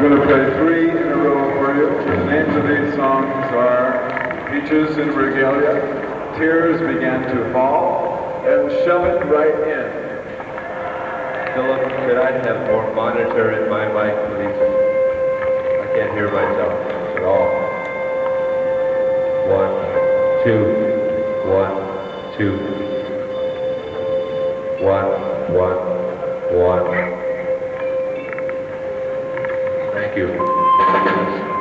going to play three in a row for you. The names of these songs are Peaches in Regalia, Tears Began to Fall, and Shove It Right In. Philip, could I have more monitor in my mic, please? I can't hear myself at all. 1, 2, 1, 2. 1, 1, 1. Thank you.